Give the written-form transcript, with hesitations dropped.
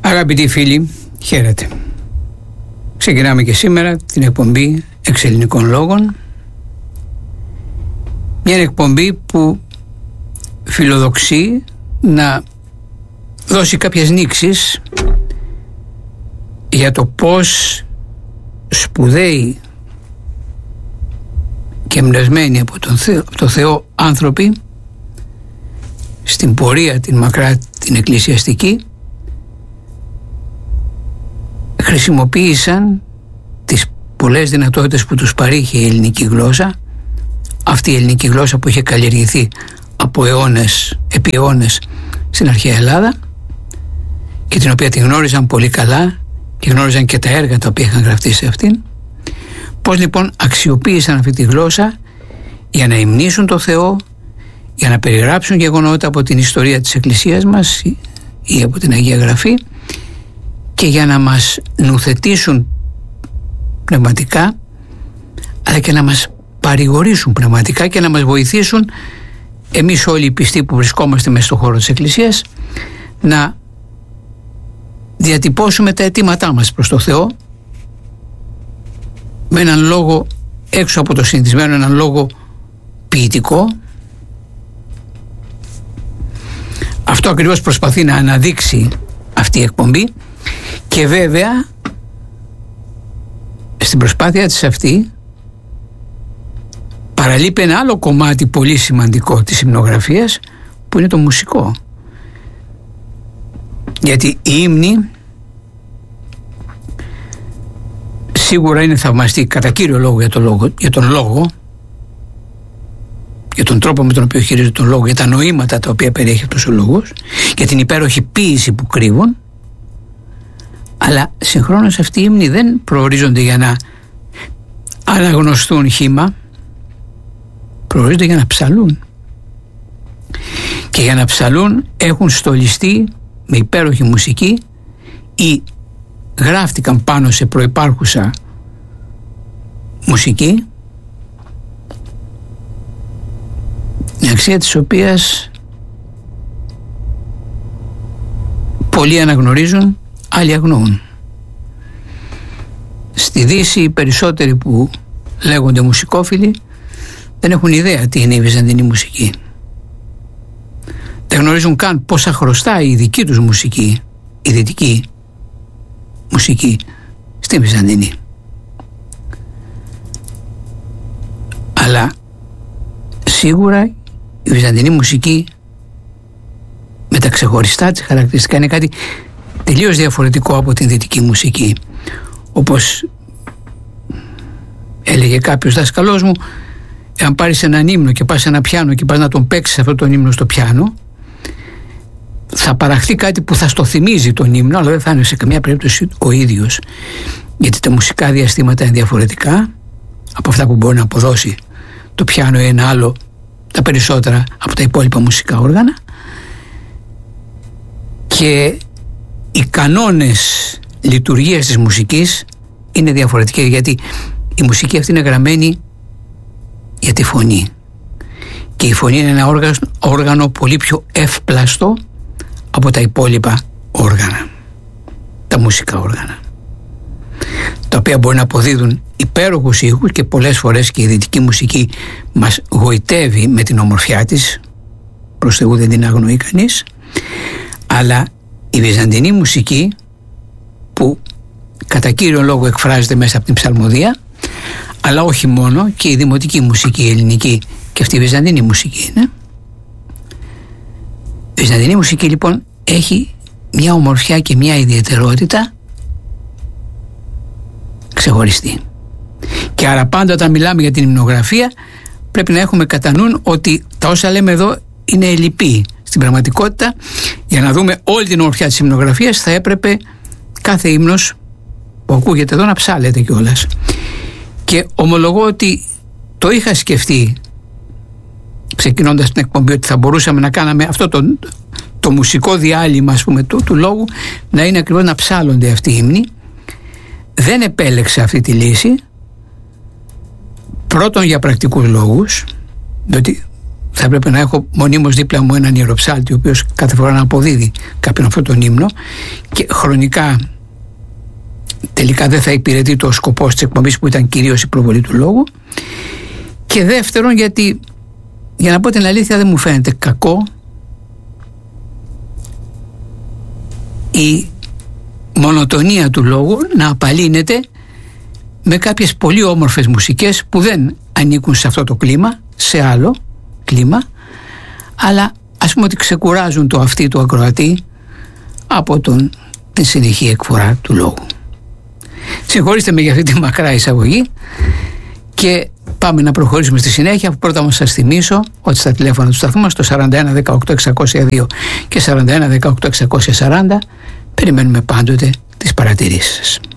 Αγαπητοί φίλοι, χαίρετε. Ξεκινάμε και σήμερα την εκπομπή Εξελληνικών Λόγων. Μια εκπομπή που φιλοδοξεί να δώσει κάποιες νήξεις για το πώς σπουδαίοι και εμπνευσμένοι από το Θεό άνθρωποι στην πορεία την μακρά την εκκλησιαστική χρησιμοποίησαν τις πολλές δυνατότητες που τους παρήχε η ελληνική γλώσσα, αυτή η ελληνική γλώσσα που είχε καλλιεργηθεί από αιώνες, επί αιώνες στην αρχαία Ελλάδα και την οποία τη γνώριζαν πολύ καλά και γνώριζαν και τα έργα τα οποία είχαν γραφτεί σε αυτήν. Πώς λοιπόν αξιοποίησαν αυτή τη γλώσσα για να υμνήσουν το Θεό, για να περιγράψουν γεγονότα από την ιστορία της Εκκλησίας μας ή από την Αγία Γραφή και για να μας νουθετήσουν πνευματικά, αλλά και να μας παρηγορήσουν πνευματικά και να μας βοηθήσουν εμείς όλοι οι πιστοί που βρισκόμαστε μέσα στον χώρο της Εκκλησίας να διατυπώσουμε τα αιτήματά μας προς το Θεό με έναν λόγο έξω από το συνηθισμένο, έναν λόγο ποιητικό. Αυτό ακριβώς προσπαθεί να αναδείξει αυτή η εκπομπή και βέβαια στην προσπάθεια της αυτή παραλείπει ένα άλλο κομμάτι πολύ σημαντικό της υμνογραφίας που είναι το μουσικό, γιατί η ύμνη σίγουρα είναι θαυμαστή κατά κύριο λόγο για τον λόγο, για τον τρόπο με τον οποίο χειρίζεται τον λόγο, για τα νοήματα τα οποία περιέχει αυτός ο λόγος, για την υπέροχη ποίηση που κρύβουν, αλλά συγχρόνως αυτοί οι ύμνοι δεν προορίζονται για να αναγνωστούν χύμα, προορίζονται για να ψαλούν. Και για να ψαλούν έχουν στολιστεί με υπέροχη μουσική ή γράφτηκαν πάνω σε προϋπάρχουσα μουσική, η αξία της οποίας πολλοί αναγνωρίζουν, άλλοι αγνοούν. Στη Δύση οι περισσότεροι που λέγονται μουσικόφιλοι δεν έχουν ιδέα τι είναι η βυζαντινή μουσική. Δεν γνωρίζουν καν πόσα χρωστάει η δική τους μουσική, η δυτική μουσική στη Βυζαντινή. Αλλά σίγουρα η βυζαντινή μουσική με τα ξεχωριστά της χαρακτηριστικά είναι κάτι τελείως διαφορετικό από την δυτική μουσική. Όπως έλεγε κάποιος δάσκαλός μου, εάν πάρεις έναν ύμνο και πας σε ένα πιάνο και πας να τον παίξεις αυτόν τον ύμνο στο πιάνο, θα παραχθεί κάτι που θα στο θυμίζει τον ύμνο, αλλά δεν θα είναι σε καμία περίπτωση ο ίδιος, γιατί τα μουσικά διαστήματα είναι διαφορετικά από αυτά που μπορεί να αποδώσει το πιάνο ή ένα άλλο, τα περισσότερα από τα υπόλοιπα μουσικά όργανα, και οι κανόνες λειτουργίας της μουσικής είναι διαφορετικές, γιατί η μουσική αυτή είναι γραμμένη για τη φωνή και η φωνή είναι ένα όργανο πολύ πιο εύπλαστο από τα υπόλοιπα όργανα, τα μουσικά όργανα, τα οποία μπορεί να αποδίδουν υπέροχους ήχους και πολλές φορές και η δυτική μουσική μας γοητεύει με την ομορφιά της, προς Θεού δεν την αγνοεί κανείς, αλλά η βυζαντινή μουσική που κατά κύριο λόγο εκφράζεται μέσα από την ψαλμοδία, αλλά όχι μόνο, και η δημοτική μουσική η ελληνική και αυτή η βυζαντινή μουσική είναι. Η βυζαντινή μουσική λοιπόν έχει μια ομορφιά και μια ιδιαιτερότητα ξεχωριστή. Και άρα πάντα όταν μιλάμε για την υμνογραφία πρέπει να έχουμε κατά νου ότι τα όσα λέμε εδώ είναι ελλειπή. Στην πραγματικότητα, για να δούμε όλη την ομορφιά της υμνογραφίας, θα έπρεπε κάθε ύμνος που ακούγεται εδώ να ψάλεται κιόλας. Και ομολογώ ότι το είχα σκεφτεί ξεκινώντας την εκπομπή, ότι θα μπορούσαμε να κάναμε αυτό το μουσικό διάλειμμα, ας πούμε, του λόγου, να είναι ακριβώς να ψάλλονται αυτοί οι ύμνοι. Δεν επέλεξα αυτή τη λύση, πρώτον για πρακτικούς λόγους, διότι θα έπρεπε να έχω μονίμως δίπλα μου έναν ιεροψάλτη, ο οποίος κάθε φορά να αποδίδει κάποιον αυτόν τον ύμνο, και χρονικά τελικά δεν θα υπηρετεί το σκοπός της εκπομπής, που ήταν κυρίως η προβολή του λόγου. Και δεύτερον, γιατί, για να πω την αλήθεια, δεν μου φαίνεται κακό η μονοτονία του λόγου να απαλύνεται με κάποιες πολύ όμορφες μουσικές που δεν ανήκουν σε αυτό το κλίμα, σε άλλο κλίμα, αλλά ας πούμε ότι ξεκουράζουν το αυτί του ακροατή από την συνεχή εκφορά του λόγου. Συγχωρήστε με για αυτή τη μακρά εισαγωγή και πάμε να προχωρήσουμε στη συνέχεια. Πρώτα όμως σας θυμίσω ότι στα τηλέφωνα του σταθμού μας, το 41 18 602 και 41 18 640, περιμένουμε πάντοτε τις παρατηρήσεις σας.